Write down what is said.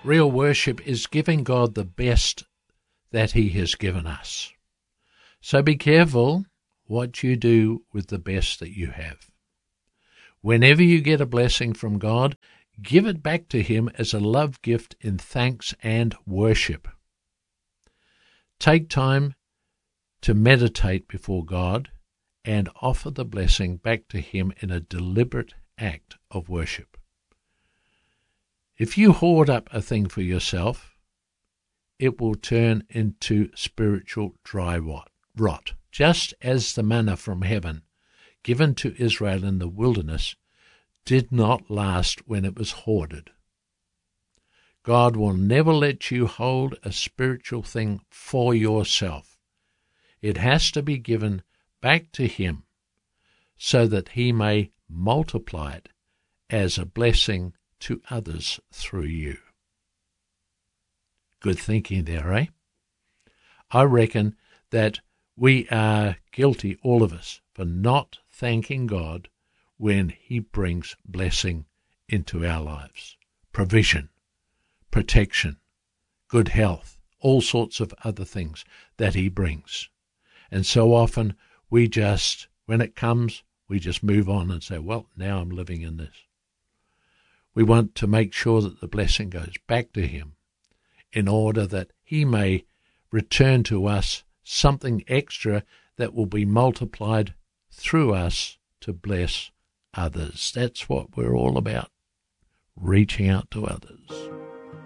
Real worship is giving God the best that he has given us. So be careful what you do with the best that you have. Whenever you get a blessing from God, give it back to him as a love gift in thanks and worship. Take time to meditate before God and offer the blessing back to him in a deliberate act of worship. If you hoard up a thing for yourself, it will turn into spiritual dry rot, just as the manna from heaven given to Israel in the wilderness did not last when it was hoarded. God will never let you hold a spiritual thing for yourself. It has to be given back to him so that he may multiply it as a blessing to others through you. Good thinking there, eh? I reckon that we are guilty, all of us, for not thanking God when he brings blessing into our lives. Provision, protection, good health, all sorts of other things that he brings. And so often we just, when it comes, we just move on and say, well, now I'm living in this. We want to make sure that the blessing goes back to him in order that he may return to us something extra that will be multiplied through us to bless others. That's what we're all about, reaching out to others.